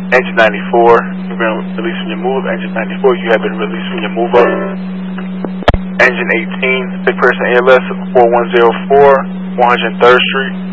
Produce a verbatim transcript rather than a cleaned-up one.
Engine ninety-four, you've been released from your move. Engine ninety-four, you have been released from your move up. Engine eighteen, sick person A L S four one zero four, one hundred third Street.